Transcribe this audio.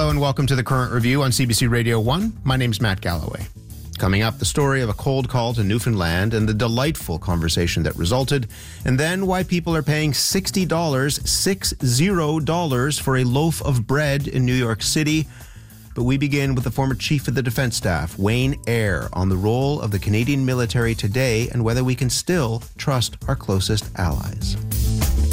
and welcome to the Current Review on CBC Radio 1. My name's Matt Galloway. Coming up, the story of a cold call to Newfoundland and the delightful conversation that resulted, and then why people are paying $60 for a loaf of bread in New York City. But we begin with the former Chief of the Defense Staff, Wayne Eyre, on the role of the Canadian military today and whether we can still trust our closest allies.